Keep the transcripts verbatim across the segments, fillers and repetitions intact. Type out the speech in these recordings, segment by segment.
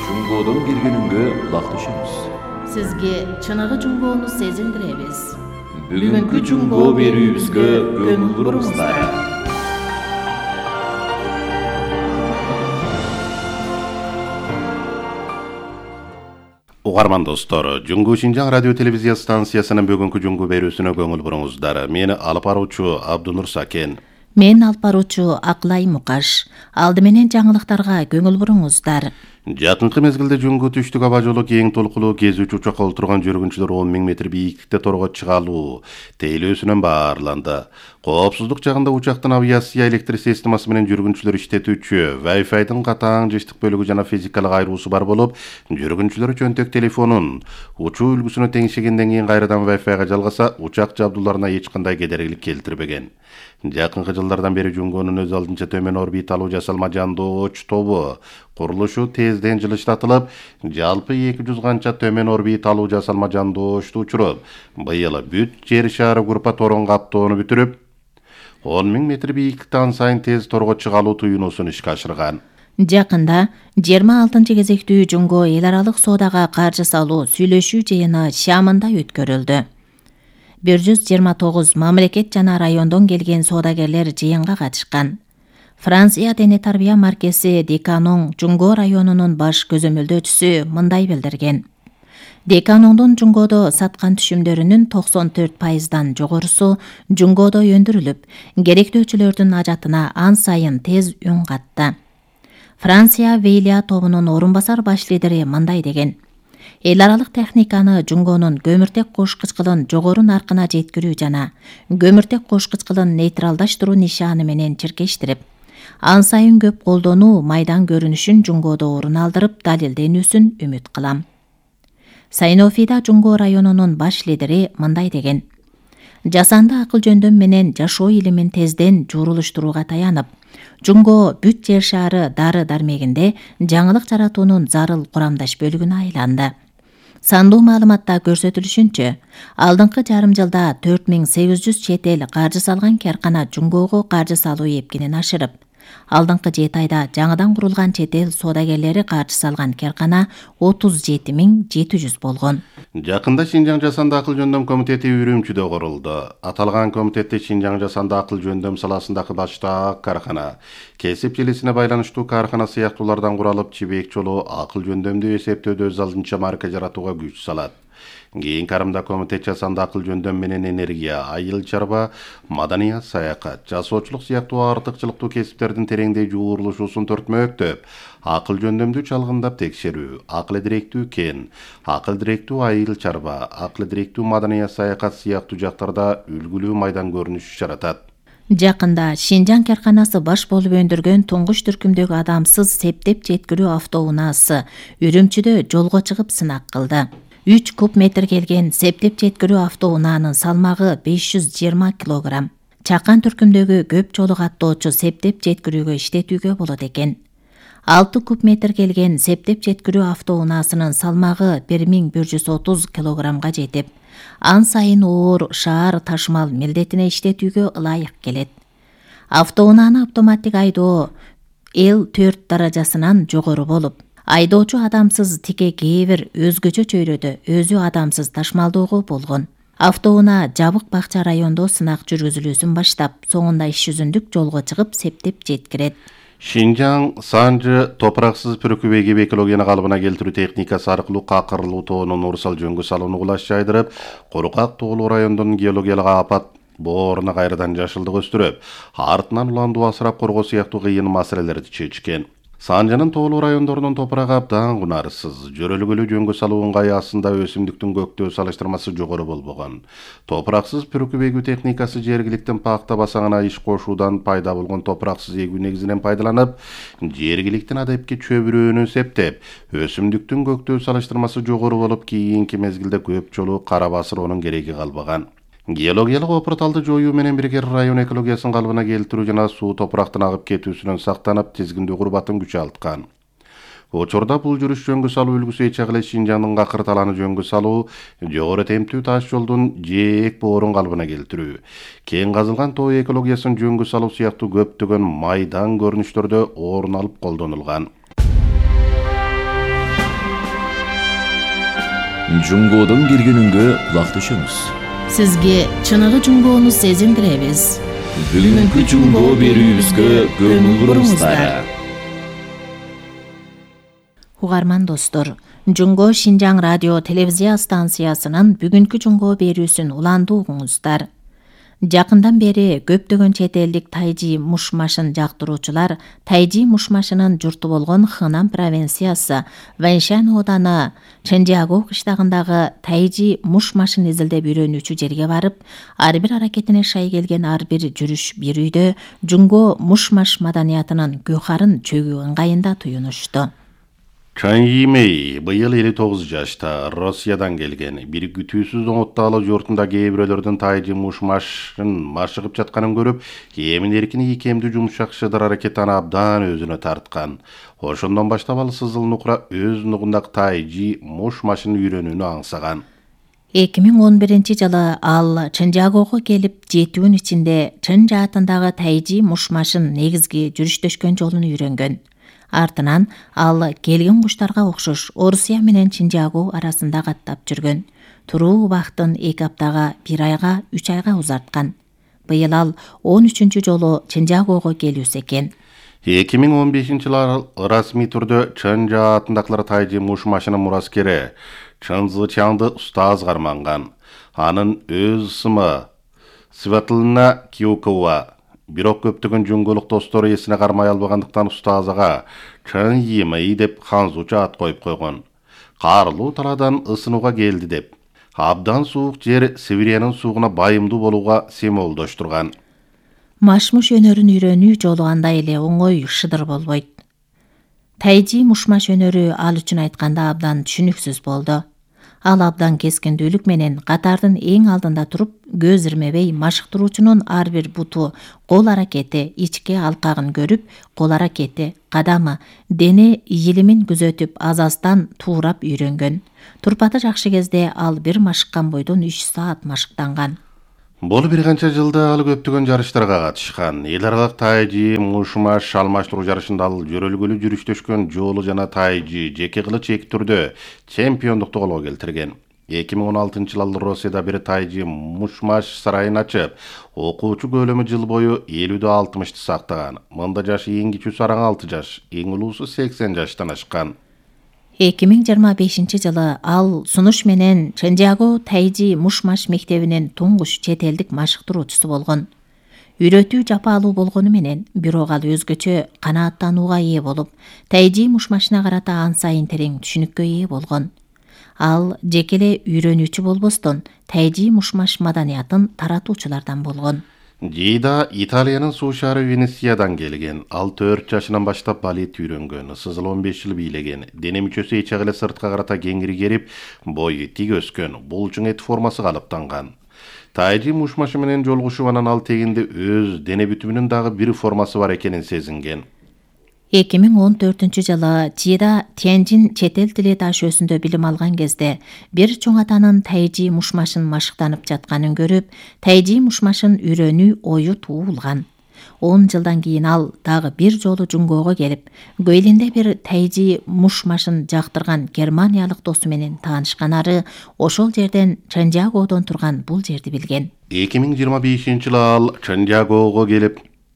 Жунгодон келгениңге улакташабыз. Сизге чыныгы жунгоону сезилдиребиз. Бүгүнкү жунгоо берүүбүзгө көңүл буруңуздар. Угарман достор, Жунгу Шинжаң радио телевизия станциясынын бүгүнкү жунгу берүүсүнө көңүл буруңуздар. Мени алып баруучу Абдунур Сакен. Мен алып баруучу Аклай Мукаш. Алды менен жаңылыктарга көңүл буруңуздар. Жакынкы мезгилде Жунгу түштүк аба жолу кең толкулуу кезүүчү учакка отурган жүргүнчүлөр он миң метр бийиктикте торго чыга алуу тейлөөсүнөн баарланды. Коопсуздук жагында учактын авиация электр системасы менен жүргүнчүлөр иштетүүчү Wi-Fi'дин катаң жыштык бөлүгү жана физикалык айыруусу бар болуп, жүргүнчүлөр чөнтөк телефонун учуу үлгүсүнө теңшегенден кийин кайрадан Wi-Fi'га жалгаса, учак жабдууларына эч кандай кедергилик келтирбеген. Жакынкы жылдардан бери Жунгонун өз алдынча төмөн орбиталуу жасалма жандооч тобу курулушу тезден жылыштатылып, жалпы эки жүз канча төмөн орбиталуу жасалма жандоочту учуруп, быйыл бүт жер шары группа торун каптоону бүтүрүп, он миң метр бийиктиктен сайын тез торго чыга алуу туюнуусун ишке ашырган. Жакында жыйырма алтынчы кезектүү Жунго эл аралык соодага каржы салуу сүйлөшүү жыйыны Шамында өткөрүлдү. бир жүз жыйырма тогуз мамлекет жана райондон келген соодагерлер жыйынга катышкан. Франция дене тарбия маркеси Деканон Жунго районунун баш көзөмөлдөөчүсү мындай билдирген. Деканондун Жунгодо саткан түшүмдөрүнүн токсон төрт пайыздан жогорусу Жунгодо өндүрүлүп, керектөөчүлөрдүн ажатына ан сайын тез үн катты. Франция Вейлия тобунун орун басар баш лидери мындай деген. Эл аралык техниканы Жунгонун көмүртек кошкучкылын жогору наркына жеткирүү жана көмүртек кошкучкылын нейтралдаштыруу нишаны менен чиркештирип, ан сайын көп колдонуу майдан көрүнүшүн Жунгодо орун алдырып далилденүүсүн үмүт кылам. Сайнофида Жунго районунун баш лидери мындай деген. Жасанды акыл жөндөм менен жашоо илимин тезден жуурулуштурууга таянып, Жунго бүт жер шаары дары дармегинде жаңылык жаратуунун зарыл курамдаш бөлүгүнө айланды. Сандуу маалыматта көрсөтүлүшүнчө, алдыңкы жарым жылда төрт миң сегиз жүз чет эл каржы салган керкана Жунгого каржы салуу эпкинин ашырып, алдыңкы жети айда жаңыдан курулган чет эл соодагерлери каржы салган керкана отуз жети миң жети жүз болгон. Жакында Шинжаң жасанды акыл жөндөм комитети Үрүмчүдө курулду. Аталган комитетте Шинжаң жасанды акыл жөндөм саласындагы баштаак каркана, кесип желесине байланыштуу каркана сыяктуулардан куралып, чибек жолу акыл жөндөмдү эсептөөдө өз алдынча марка жаратууга күч салат. Кийин карымда комитет жасанды акыл жөндөм менен энергия, айыл чарба, маданият, саякат, жасоочулук сыяктуу артыкчылыктуу кесиптердин тереңдей жуурулушуусун төртмөктөп, акыл жөндөмдү чалгындап текшерүү, акыл директүү кен, акыл директүү айыл чарба, акыл директүү маданият, саякат сыяктуу жактарда үлгүлүү майдан көрүнүш жаратат. Жакында Шинжаң керканасы баш болуп өндүргөн туңгуч түркүмдөгү адамсыз септеп жеткирүү автоунаасы Үрүмчүдө жолго чыгып сынак кылды. үч куб метр келген септеп жеткирүү автоунаанын салмагы беш жүз жыйырма килограмм. Чакан түркүмдөгү көп жолу каттоочу септеп жеткирүүгө иштетүүгө болот экен. алты куб метр келген септеп жеткирүү автоунаасынын салмагы бир миң бир жүз отуз килограммга жетип, ан сайын оор шаар ташымал милдетине иштетүүгө ылайык келет. Автоунааны автоматтик айдоо эл төрт даражасынан жогору болуп, айдоочу адамсыз тике кээ өзгөчө чөйрөдө өзү адамсыз ташмалдоого болгон. Автоунаа Жабык Бакча райондо сынак жүргүзүлүүсүн баштап, соңунда иш жүзүндүк жолго чыгып септеп жеткирет. Шинжаң Санжы топураксыз пүркүбеги экологияны калыбына келтирүү техникасы аркылуу какырылуу тоонун урсал жөнгө салууну кулаш жайдырып, Курукак тоолуу райондун геологиялык апат бооруна кайрадан жашылдык өстүрүп, артынан уландуу асырап коргоо сыяктуу кыйын маселелерди чечкен. Санжанын тоолуу райондорунун топурагы абдан кунарсыз, жөрөлгөлүү жөнгө салуу ыңгайасында өсүмдүктүн көктөө салыштырмасы жогору болбогон. Топураксыз пүркүп эгүү техникасы жергиликтин паакта басаңына иш кошуудан пайда болгон топураксыз эгүү негизинен пайдаланып, жергиликтин адепке чөбүрөөнү септеп, өсүмдүктүн көктөө салыштырмасы жогору болуп, кийинки мезгилде көп жолу кара басыр онун кереги калбаган. Геологиялык опурталды жоюу менен бирге район экологиясын калыбына келтирүү жана суу топурактын агып кетүүсүнөн сактанып, тизгиндүү курбатын күчөлткөн. Учурда бул жүрүш жөнгө салуу үлгүсү эч эле Шинжаңдын Какыр таланы жөнгө салуу, жогору темптүү таш жолдун жээк боорун калыбына келтирүү, кең казылган тоо экологиясын жөнгө салуу сыяктуу көптөгөн майдан көрүнүштөрдө орун алып колдонулган. Жунгодон киргенүнгө улакташабыз. Сизге чыныгы жунгоону сезиндиребиз. Бүгүнкү жунгоо берүүбүзгө көңүл буруңуздар. Угарман достор, Жунгоо Шинжаң радио телевизия станциясынын бүгүнкү жунгоо берүүсүн уланды угуңуздар. Жакындан бери көптөгөн чет элдик тайжи мушмашын жактыруучулар тайжи мушмашынын журту болгон Хынан провинциясы Вэньшань ооданы Чэнжиаго кыштагындагы тайжи мушмашын изилдеп үйрөнүүчү жерге барып, ар бир аракетине шай келген ар бир жүрүш бир үйдө жунгоо мушмаш маданиятынын гөөхарын чөгүү ыңгайында туюнушту. Чан Йимэй быйыл элүү тогуз жашта Россиядан келген. Бир күтүүсүз оңоттаалы жортунда кээ бирөөлөрдүн тайжи мушмашын машыгып жатканын көрүп, эмин эркин ийкемдүү жумшак шыдыр аракетаны абдан өзүнө тарткан. Ошондон баштап ал сызыл нукра өз нугундагы тайжи мушмашын үйрөнүүнү аңсаган. эки миң он биринчи жылы ал Чэнжиагого келип, жетүүнүн ичинде Чэнжа атындагы тайжи мушмашын негизги жүрүштөшкөн жолун үйрөнгөн. Артынан ал келген куштарга окшош Орусия менен Чэнжиаго арасында каттап жүргөн. Туруу убактын эки аптага, бир айга, үч айга узарткан. Быйыл ал он үчүнчү жолу Чэнжиагого келүүсү экен. эки миң он бешинчи жылы расмий түрдө Чэнжа атындагылар тайжи мушмашынын мураскери Чын Зычаңды устаз карманган. Анын өз ысымы Светлана Киокова. Бирок көптөгөн жунгулук достору эсине кармай албагандыктан устазага Чан Йимэй деп ханзуча ат коюп койгон. Карлуу талаадан ысынууга келди деп. Абдан суук жер Сибириянын суугуна байымдуу болууга семолдоштурган. Машмуш өнөрүн үйрөнүү жолу андай эле оңой шыдыр болбойт. Тайжи мушмаш өнөрү ал үчүн айтканда абдан түшүнүксүз болду. Ал абдан кескиндүүлүк менен катардын эң алдында туруп, көз ирмебей машыктыруучунун ар бир буту, кол аракети, ички алкагын көрүп, кол аракети, кадамы, дене ийилимин күзөтүп, азастан туурап үйрөнгөн. Турпаты жакшы кезде ал бир машыккан бойдон үч саат машыктанган. Бул бир канча жылда ал көптөгөн жарыштарга катышкан. Эл аралык тайжи мушмаш алмаштыруу жарышында ал жөрөлгөлүү жүрүштөшкөн жолу жана тайжи жеке кылыч эки түрдө чемпиондукту колго келтирген. эки миң он алтынчы жылы ал Россияда бир тайжи мушмаш сарайын ачып, окуучу көлөмү жыл бою элүүдө алтымышты сактаган. Мында жашы эң кичүүсү араң алты жаш, эң улуусу сексен жаштан ашкан. эки миң жыйырма бешинчи жылы ал сунуш менен Чэнжиаго тайжи мушмаш мектебинин туңгуш чет элдик машыктыруучусу болгон. Үйрөтүү жапаалуу болгону менен, бирок ал өзгөчө канааттанууга ээ болуп, тайжи мушмашына карата ан сайын терең түшүнүккө ээ болгон. Ал жеке эле үйрөнүүчү болбостон, тайжи мушмаш маданиятын таратуучулардан болгон. Жийда Италиянын суу шаары Венециядан келген. Ал төрт жашынан баштап балет үйрөнгөн. Сызыл он беш жыл бийлеген. Дене мүчөсү эчек эле сыртка карата кеңири керип, бою тик өскөн. Булчуң эт формасы калыптанган. Тайжи мушмашы менен жолугушуп, анан ал тегинде өз дене бүтүмүнүн дагы бир формасы бар экенин сезинген. эки миң он төртүнчү жылы Жида Тяньжин чет эл тили ташөөсүндө билим алган кезде бир чоң атанын тайжи мушмашын машыктанып жатканын көрүп, тайжи мушмашын үйрөнүү ою туулган. он жылдан кийин ал дагы бир жолу жунгоого келип, Гөйлинде бир тайжи мушмашын жактырган германиялык досу менен таанышканары ошол жерден Чэнжиагодон турган бул жерди билген. эки миң жыйырма бешинчи жылы ал Чэнжиагого келип,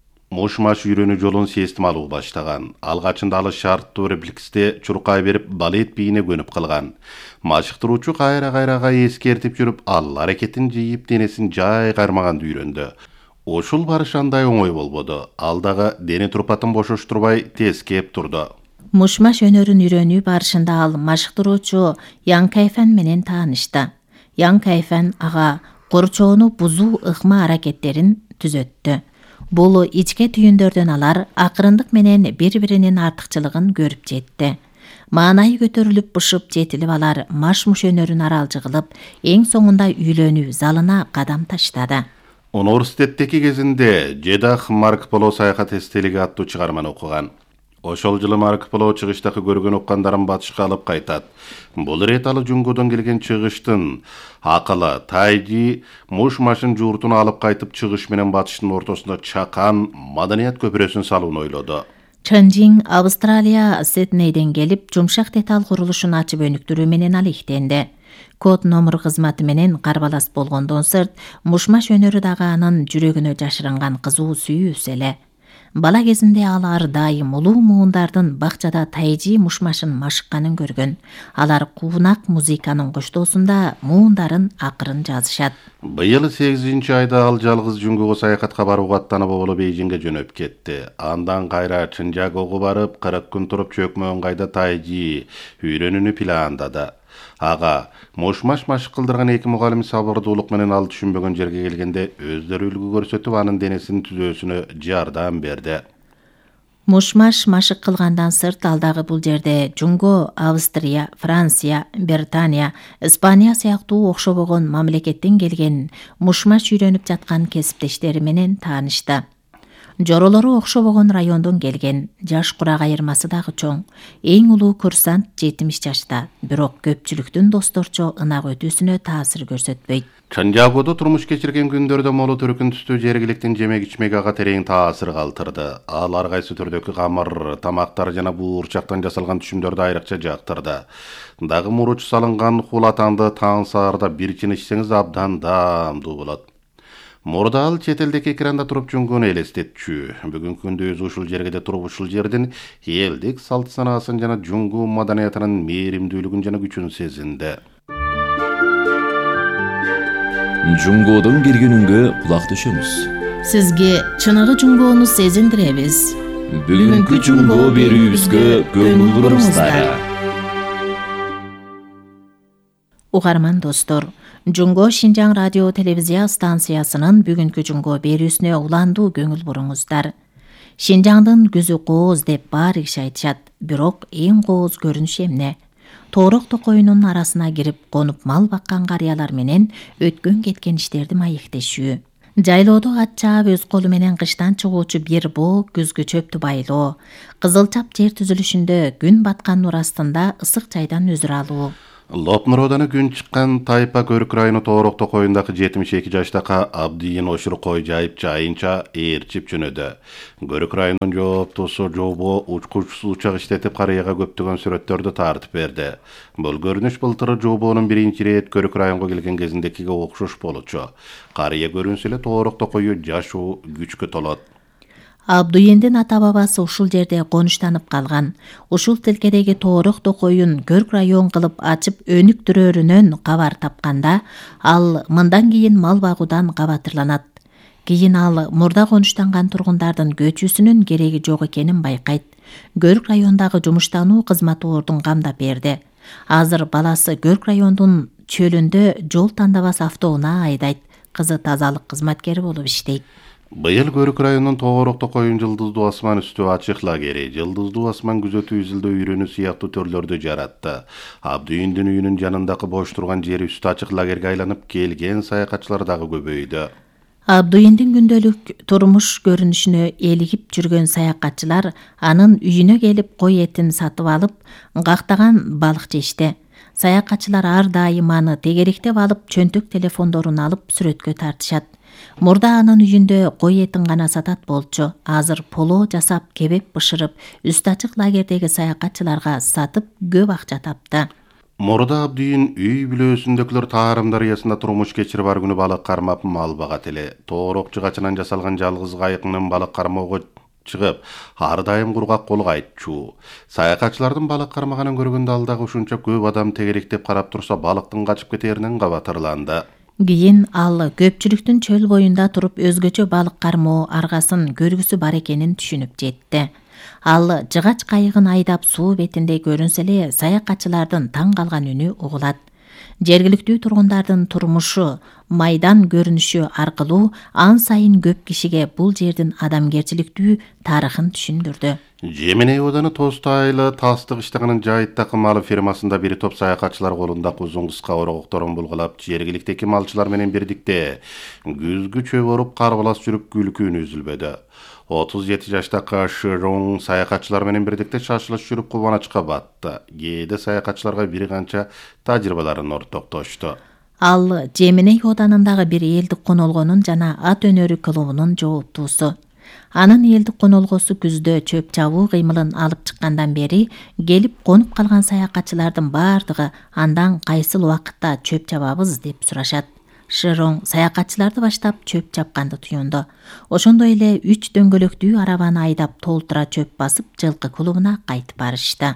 мушмаш үйрөнүү жолун сестим алуу баштаган. Алгачында ал шарттуу реплексте чуркай берип, балет бийине көнүп калган. Машыктыруучу кайра-кайрага эскертип жүрүп, ал аракетин жыйып, денесин жай кармаганды үйрөндү. Ушул барыш андай оңой болбоду. Ал дагы дене турпатын бошоштурбай тез кеп турду. Мушмаш өнөрүн үйрөнүү барышында ал машыктыруучу Ян Кайфан менен таанышты. Ян Кайфан ага корчоону бузуу ыкма аракеттерин түзөттү. Бул ичке түйүндөрдөн алар акырындык менен бири-биринин артыкчылыгын көрүп жетти. Маанайы көтөрүлүп бышып жетилип, алар машмуш өнөрүн аралжы кылып, эң соңунда үйлөнүү залына кадам таштады. Университеттеки кезинде Жедах Марко Поло саякат эстелиги аттуу чыгарманы окуган. Ошол жылы Марко Поло чыгыштагы көргөн оккандарын батышка алып кайтат. Бул ирет ал Жунгодон келген чыгыштын акылы тайжи мушмашын жууртуна алып кайтып, чыгыш менен батыштын ортосунда чакан маданият көпүрөсүн салууну ойлоду. Чэнжин Австралия Сиднейден келип, жумшак деталь курулушун ачып өнүктүрүү менен ал иктенди. Код номер кызматы менен карбалас болгондон сырт, мушмаш өнөрү дагы анын жүрөгүнө жашырынган кызуу сүйүүсү эле. Бала кезинде ал ар дайым улуу муундардын бакчада тайжи мушмашын машыкканын көргөн. Алар куунак музыканын коштоосунда муундарын акырын жазышат. Быйыл сегизинчи айда ал жалгыз Жунгуга саякатка барууга аттанып болуп Бейжиңге жөнөп кетти. Андан кайра Чынжагога барып, кырк күн туруп чөкмө ыңгайда тайжи үйрөнүүнү пландады. Ага, мушмаш машык кылдырган эки мугалим сабырдуулук менен ал түшүнбөгөн жерге келгенде өздөрү үлгү көрсөтүп анын денесин түзөөсүнө жардам берди. Мушмаш машык кылгандан сырт ал дагы бул жерде Жунго Австрия, Франция, Британия, Испания сыяктуу окшобогон мамлекеттен келген мушмаш үйрөнүп жаткан кесиптештери менен таанышты. Жоролору окшобогон райондон келген, жаш курак айырмасы дагы чоң. Эң улуу курсант жетимиш жашта, бирок көпчүлүктүн досторчо ынак өтүүсүнө таасир көрсөтпөйт. Чынжагоодо турмуш кечирген күндөрдө молу төркүн түстүү жергиликтин жемек ичмеги ага терең таасир калтырды. Ал ар кайсы түрдөгү камыр, тамактар жана буурчактан жасалган түшүмдөрдү айрыкча жактырды. Дагы муруч салынган хулатанды таң саарда бир чин ичсеңиз абдан даамдуу болот. Мурда ал чет элдеки экранда туруп Жунгуну элестетчү. Бүгүнкү күндө өзү ушул жерге туруп ушул жердин элдик салт санаасын жана Жунгу маданиятынын мээримдүүлүгүн жана күчүн сезинди. Жунгодон киргенүнгө кулак түшөмүз. Сизге чыныгы Жунгону сезиндиребиз. Бүгүнкү Жунго берүүбүзгө көңүл буруңуздар. Угарман достор, Жунго Шинжаң радио телевизия станциясынын бүгүнкү Жунго берүүсүнө уландуу көңүл буруңуздар. Шинжаңдын күзү кооз деп баары киши айтышат, бирок эң кооз көрүнүш эмне? Тоорок токойунун арасына кирип конуп мал баккан карыялар менен өткөн кеткен иштерди маектешүү. Жайлоодо ат чаап өз колу менен кыштан чыгуучу бир боо күзгү чөптү байлоо. Кызылчап жер түзүлүшүндө күн баткан нур астында ысык чайдан өзүр алуу. Лопнуроданы күн чыккан Тайпа Көрүк району Тоорок токоюндагы жетимиш эки жаштагы Абдийин Ошур кой жайып жайынча ээрчип жөнөдү. Көрүк районунун жооптуусу жобо учкучсуз учак иштетип карыяга көптөгөн сүрөттөрдү тартып берди. Бул көрүнүш былтыр жобонун биринчи ирет Көрүк районго келген кезиндекиге окшош болчу. Карыя көрүнсө эле Тоорок токою жашоо күчкө толот. Абдуендин ата-бабасы ушул жерде конуштанып калган. Ушул тилкедеги Тоорок токоюн Көрк район кылып ачып өнүктүрөрүнөн кабар тапканда, ал мындан кийин мал багуудан кабатырланат. Кийин ал мурда конуштанган тургундардын көчүүсүнүн кереги жок экенин байкайт. Көрк райондагы жумуштануу кызматы ордун камдап берди. Азыр баласы Көрк райондун чөлүндө жол тандабас автоунаа айдайт. Кызы тазалык кызматкери болуп иштейт. Быйыл Көрүк районунун Тоорок токоюн жылдыздуу асман үстү ачык лагери, жылдыздуу асман күзөтүү изилдөө үйрөнүү сыяктуу төрлөрдү жаратты. Абдүйүндүн үйүнүн жанындагы бош турган жери үстү ачык лагерге айланып келген саякатчылар дагы көбөйдү. Абдуендин күндөлүк турмуш көрүнүшүнө элигип жүргөн саякатчылар анын үйүнө келип кой этин сатып алып, гактаган балык жешти. Саякатчылар ар дайым аны тегеректеп алып, чөнтөк телефондорун алып сүрөткө тартышат. Мурда анын үйүндө кой этин гана сатат болчу. Азыр поло жасап, кебеп бышырып, үстү ачык лагердеги саякатчыларга сатып көп акча тапты. Мурда Абдийин үй бүлөөсүндөгүлөр Таарым дарыясында турмуш кечирип бар күнү балык кармап мал багат эле. Тоорок жыгачынан жасалган жалгыз кайыгынын балык кармоого чыгып, ар дайым кургак колго айтчу. Саякатчылардын балык кармаганын көргөндө ал дагы ушунча көп адам тегеректеп карап турса, балыктын качып кетеринен кабатырланды. Кийин ал көпчүлүктүн чөл боюнда туруп өзгөчө балык кармоо аргасын көргүсү бар экенин түшүнүп жетти. Ал жыгач кайыгын айдап суу бетинде көрүнсө эле саякатчылардын таң калган үнү угулат. Жергиликтүү тургундардын турмушу, майдан көрүнүшү аркылуу ан сайын көп кишиге бул жердин адамгерчиликтүү тарыхын түшүндүрдү. Жеменей ооданы Тостайлы тастык иштеганын жайыттагы мал фермасында бир топ саякатчылар колундагы узун кыска орогокторун булгалап, жергиликтеги малчылар менен бирдикте күзгү чөп оруп карбалас жүрүп күлкүүнү үзүлбөдү. отуз жети жаштагы Шырон саякатчылар менен бирдикте шашылыш жүрүп кубанычка батты. Кээде саякатчыларга бир канча тажрыйбаларын ортоктошту. Ал Жеменей оданындагы бир элдик конолгонун жана ат өнөрү клубунун жооптуусу. Анын элдик конолгосу күздө чөп чабуу кыймылын алып чыккандан бери келип конуп калган саякатчылардын бардыгы андан кайсыл убакытта чөп чабабыз деп сурашат. Широң саякатчыларды баштап чөп чапканды туюнду. Ошондой эле үч дөңгөлөктүү арабаны айдап толтура чөп басып жылкы клубуна кайтып барышты.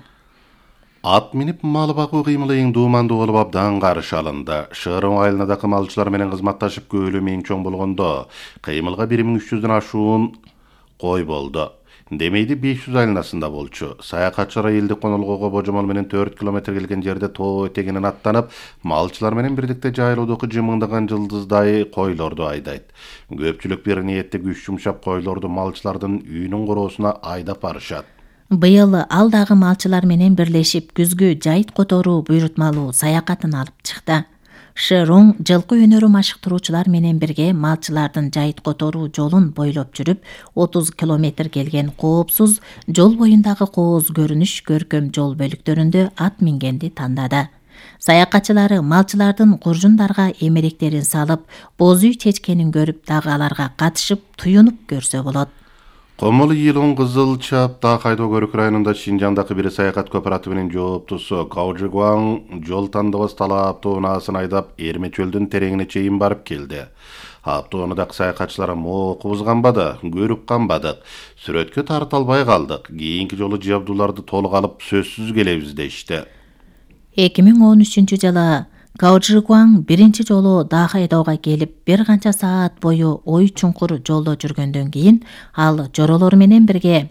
Ат минип мал багуу кыймылы эң дуумандуу болуп абдан каршы алынды. Шыгырың айылынадагы малчылар менен кызматташып көөлүмү эң чоң болгондо кыймылга бир миң үч жүздөн ашуун кой болду. Демейди беш жүз айланасында болчу. Саякатчылар элдик конолгого божомол менен төрт километр келген жерде тоо этегинен аттанып, малчылар менен бирдикте жайылуудагы жымыңдаган жылдыздай койлорду айдайт. Көпчүлүк бир ниетте күч жумшап койлорду малчылардын үйүнүн короосуна айдап барышат. Быйыл ал дагы малчылар менен бирлешип күзгү жайыт которуу буйрутмалуу саякатын алып чыкты. Шыроң жылкы өнөрү машыктыруучулар менен бирге малчылардын жайыт которуу жолун бойлоп жүрүп, отуз километр келген коопсуз жол боюндагы кооз көрүнүш көркөм жол бөлүктөрүндө ат мингенди тандады. Саякатчылары малчылардын куржундарга эмеректерин салып, боз үй чечкенин көрүп дагы аларга катышып, туюнуп көрсө болот. Комол Йилон Кызыл Чап Дахайдо Көрүк районунда Шинжандагы бир саякат кооперативинин жооптусу Каужигуан жол тандабас талаа автоунаасын айдап Эрме чөлдүн тереңине чейин барып келди. Автоунуудагы саякатчылар моку бузганбады, көрүп канбадык. Сүрөткө тарта албай калдык. Кийинки жолу жабдууларды толук алып сөзсүз келебиз дешти. эки миң он үчүнчү жылы Каужигуан биринчи жолу Дахайдоого келип, бир канча саат бою ой чуңкур жолдо жүргөндөн кийин ал жоролор менен бирге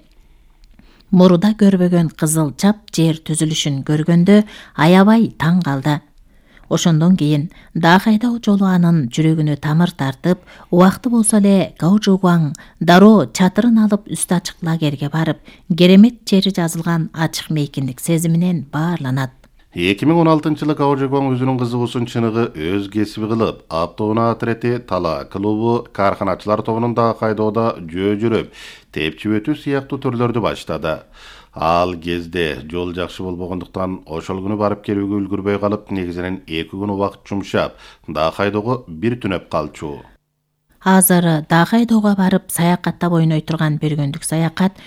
мурда көрбөгөн Кызыл Чап жер түзүлүшүн көргөндө аябай таң калды. Ошондон кийин Дахайдо жолу анын жүрөгүнө тамыр тартып, убакты болсо эле Каужигуан дароо чатырын алып үстү ачык лагерге барып, керемет жери жазылган ачык мейкиндик сезиминен баарланат. эки миң он алтынчы жылы Каужигуан өзүнүн кызыгуусун чыныгы өз кесиби кылып, автоунаа отрети Тала клубу карханачылар тобунун Дахайдоодо жөө жүрүп, тепчип өтүү сыяктуу төрлөрдү баштады. Ал кезде жол жакшы болбогондуктан ошол күнү барып келүүгө үлгүрбөй калып, негизинен эки күн убакыт жумшап, Дахайдоого бир түнөп калчу. Азыр Дахайдоого барып саякаттап ойной турган бир күндүк саякат